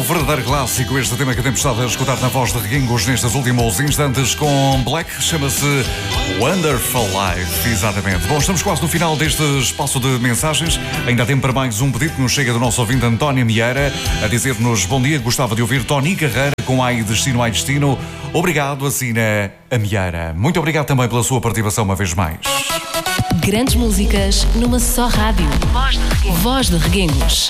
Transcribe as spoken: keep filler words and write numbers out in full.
verdadeiro clássico, este tema que temos estado a escutar na voz de Reguengos nestes últimos instantes com Black, chama-se Wonderful Life, exatamente. Bom, estamos quase no final deste espaço de mensagens, ainda há tempo para mais um pedido que nos chega do nosso ouvinte António Mieira, a dizer-nos bom dia, gostava de ouvir Tony Carreira com Ai Destino, Ai Destino. Obrigado, assina a Mieira. Muito obrigado também pela sua participação uma vez mais. Grandes músicas numa só rádio. Voz de Reguengos.